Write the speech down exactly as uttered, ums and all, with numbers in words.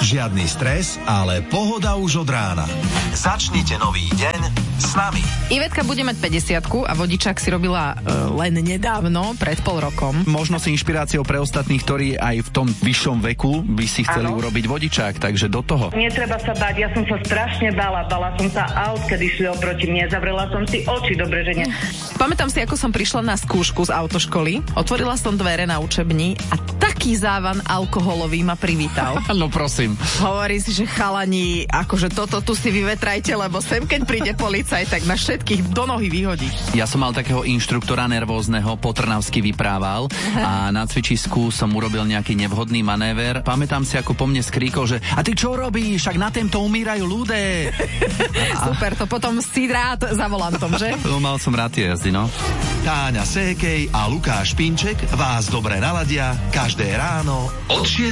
Žiadny stres, ale pohoda už od rána. Začnite nový deň s nami. Ivetka bude mať päťdesiatku a vodičák si robila uh, len nedávno, pred pol rokom. Možno si inšpiráciou pre ostatných, ktorí aj v tom vyššom veku by si chceli Áno. urobiť vodičák, takže do toho. Netreba sa báť, ja som sa strašne bála, bála som sa aut, kedy šli oproti mne, zavrela som si oči, dobre, že nie. Pamätám si, ako som prišla na skúšku z autoškoly, otvorila som dvere na učebni a taký závan alkoholový ma privítal. No prosím. Hovorí si, že chalani, akože toto tu si vyvetrajte, lebo sem, keď príde policaj, tak na všetkých do nohy vyhodí. Ja som mal takého inštruktora nervózneho, po trnavsky vyprával a na cvičisku som urobil nejaký nevhodný manéver. Pamätám si, ako po mne skríkol, že a ty čo robíš? Však na týmto umírajú ľudé. Super, to potom si rád za volantom, že? No, mal som rád tie jazdy, no. Táňa Sékej a Lukáš Pinček vás dobre naladia každé ráno od šiestej